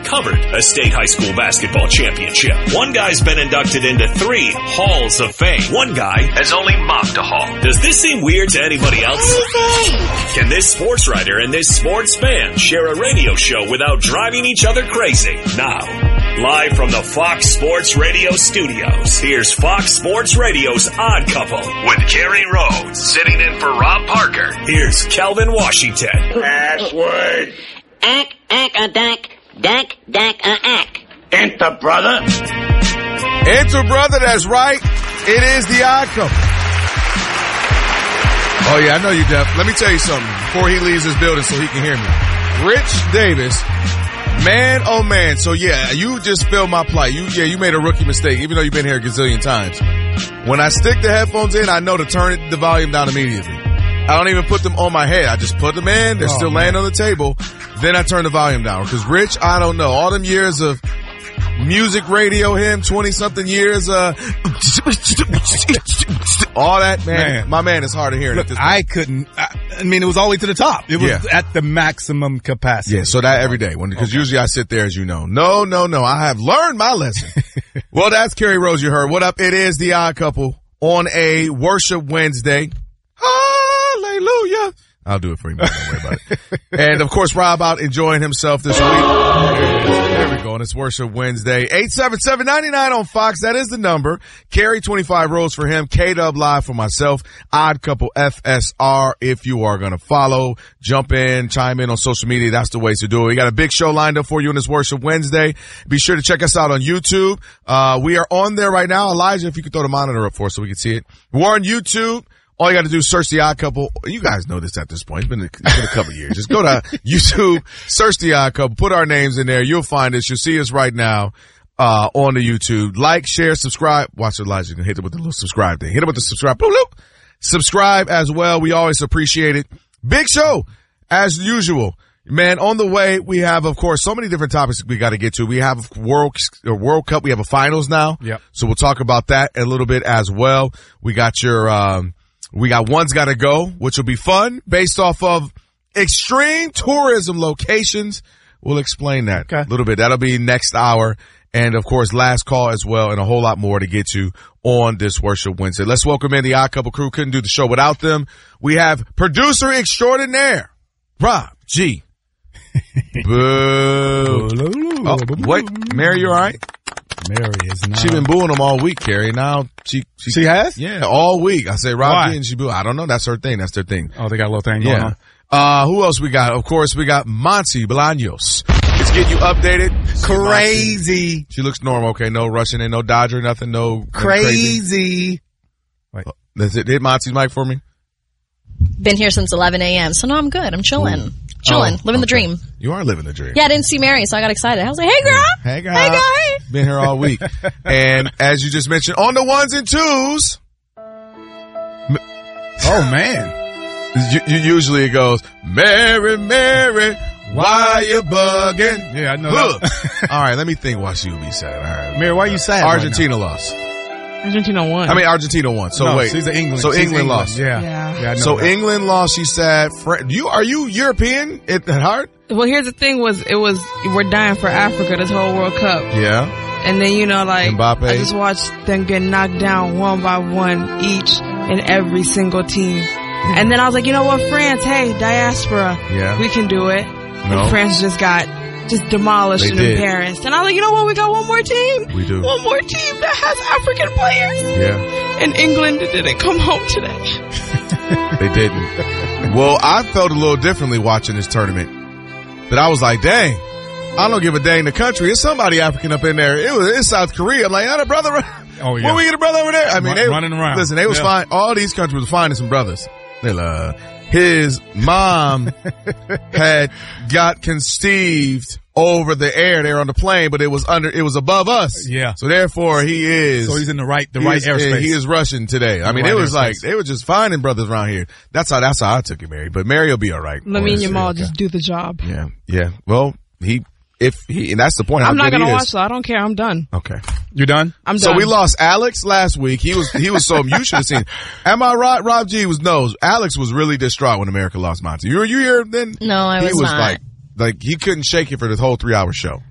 covered a state high school basketball championship. One guy's been inducted into 3 halls of fame. One guy has only mopped a hall. Does this seem weird to anybody else? Can this sports writer and this sports fan share a radio show without driving each other crazy? Now, live from the Fox Sports Radio studios, here's Fox Sports Radio's Odd Couple with Kerry Rhodes sitting in for Rob Parker. Here's Calvin Washington. Password. Ack, a dack, ack. Enter, brother. Enter, brother, that's right. It is the Odd Couple. Oh, yeah, I know you, Def. Let me tell you something before he leaves this building so he can hear me. Rich Davis, man, oh man. So, yeah, you just feel my plight. You made a rookie mistake, even though you've been here a gazillion times. When I stick the headphones in, I know to turn the volume down immediately. I don't even put them on my head. I just put them in. They're still laying on the table. Then I turn the volume down. Because Rich, I don't know. All them years of music radio, him, 20-something years, all that, man. My man is hard of hearing. Look, I mean, it was all the way to the top. It was at the maximum capacity. Yeah, so that every day. Because usually I sit there, as you know. No. I have learned my lesson. Well, that's Kerry Rose you heard. What up? It is the Odd Couple on a Worship Wednesday. Hallelujah. I'll do it for you. Don't worry about it. And, of course, Rob out enjoying himself this week. There we go. And it's Worship Wednesday. 877-99 on Fox. That is the number. Kerry 25 Rose for him. K-Dub Live for myself. Odd Couple FSR. If you are going to follow, jump in, chime in on social media. That's the ways to do it. We got a big show lined up for you on this Worship Wednesday. Be sure to check us out on YouTube. We are on there right now. Elijah, if you could throw the monitor up for us so we can see it. We're on YouTube. All you got to do is search the Odd Couple. You guys know this at this point. It's been a couple of years. Just go to YouTube, search the Odd Couple, put our names in there. You'll find us. You'll see us right now on the YouTube. Like, share, subscribe. Watch Elijah. Hit it with the little subscribe thing. Hit it with the subscribe. Boop, boop. Subscribe as well. We always appreciate it. Big show, as usual. Man, on the way, we have, of course, so many different topics we got to get to. We have World Cup. We have a finals now. Yep. So we'll talk about that a little bit as well. We got we got One's Gotta Go, which will be fun based off of extreme tourism locations. We'll explain that a little bit. That'll be next hour. And, of course, last call as well, and a whole lot more to get to on this Worship Wednesday. Let's welcome in the Odd Couple crew. Couldn't do the show without them. We have producer extraordinaire, Rob G. Boo. Oh, what? Mary, you all right? Mary is not. She been booing them all week, Kerry. Now she has? Yeah, all week. I say Rob G and she boo. I don't know. That's her thing. That's their thing. Oh, they got a little thing going on. Who else we got? Of course, we got Monty Bolaños. Let's get you updated. Crazy. She looks normal. Okay, no Russian and no Dodger, nothing. No crazy. Wait, does it hit Monty's mic for me? Been here since 11 a.m. So no, I'm good. I'm chilling. Living the dream. You are living the dream. Yeah, I didn't see Mary, so I got excited. I was like, hey, girl. Hey, girl. Hey, guy. Been here all week. And as you just mentioned, on the ones and twos. Oh, man. Usually it goes, Mary, Mary, why you bugging? Yeah, I know that. All right, let me think why she would be sad. All right. Mary, why you sad? Argentina lost. Argentina won. I mean, Argentina won. So no, wait. She's England. So England lost. Yeah, I know so that. England lost. She said, are you European at heart? Well, here's the thing we're dying for Africa this whole World Cup. Yeah. And then, Mbappe. I just watched them get knocked down one by one, each and every single team. And then I was like, you know what, France, hey, diaspora. Yeah. We can do it. No. And France just demolished and embarrassed. And I was like, you know what, we got one more team. We do. One more team that has African players. Yeah. And England didn't come home today. They didn't. Well, I felt a little differently watching this tournament. That I was like, dang, I don't give a dang the country. There's somebody African up in there. It's South Korea. I'm like, a brother. Oh, yeah. Where we get a brother over there? I mean, they running around. Listen, they was fine. All these countries was finding some brothers. His mom had got conceived over the air there on the plane, but it was above us. Yeah. So therefore he's in the right airspace. He is Russian today. I mean, it was like, they were just finding brothers around here. That's how I took it, Mary. But Mary will be all right. Lamine Yamal just do the job. Yeah. Yeah. Well, and that's the point. I'm not going to watch, so I don't care. I'm done. Okay. You done? I'm done. So we lost Alex last week. He was so, you should have seen. Am I right? Rob G Alex was really distraught when America lost Monty. You here then? No, I was not. Like he couldn't shake it for the whole 3-hour show.